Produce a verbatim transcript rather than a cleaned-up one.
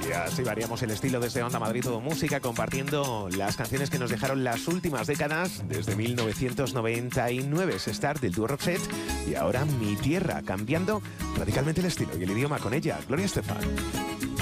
Y así variamos el estilo desde Onda Madrid Todo Música, compartiendo las canciones que nos dejaron las últimas décadas, desde mil novecientos noventa y nueve, Start del dúo Roxette, y ahora Mi Tierra, cambiando radicalmente el estilo y el idioma con ella, Gloria Estefan.